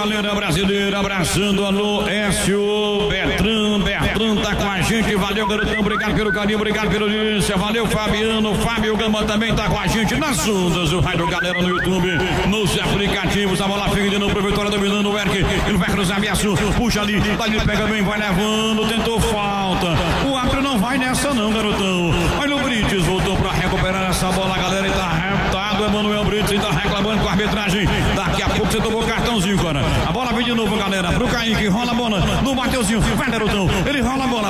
galera brasileira, abraçando, alô, Écio, Bertrand tá com a gente, valeu, garotão, obrigado pelo carinho, obrigado pela audiência, valeu, Fabiano, Fábio Gama também tá com a gente nas ondas, o rádio galera no YouTube, nos aplicativos, a bola fica de novo pro Vitória, dominando o Eric, ele vai cruzar Biaçu, puxa ali, dali pega bem, vai levando, tentou falta, o árbitro não vai nessa não, garotão, olha o Brites, voltou pra recuperar essa bola, galera, e tá reptado, Emanuel Brites, e tá reclamando com a arbitragem, daqui a pouco você tomou cartãozinho, cara, a bola vem de novo, galera, pro Kaique, rola a bola, no Mateuzinho, vai, garotão, ele rola a bola,